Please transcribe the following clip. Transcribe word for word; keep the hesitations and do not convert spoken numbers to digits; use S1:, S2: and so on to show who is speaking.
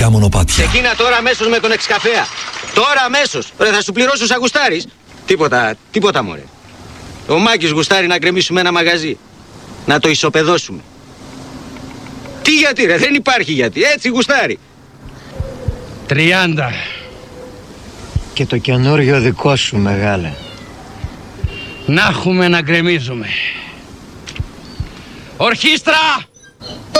S1: μονοπάτια.
S2: Ξεκίνα τώρα αμέσως με τον εξκαφέα. Τώρα αμέσως. Ρε, θα σου πληρώσω σαν γουστάρεις. Τίποτα, τίποτα μωρέ. Ο Μάκης γουστάρει να γκρεμίσουμε ένα μαγαζί. Να το ισοπεδώσουμε. Τι γιατί ρε, δεν υπάρχει γιατί. Έτσι γουστάρει.
S3: Τριάντα.
S4: Και το καινούριο δικό σου, μεγάλε.
S3: Να έχουμε να γκρεμίζουμε. Ορχήστρα!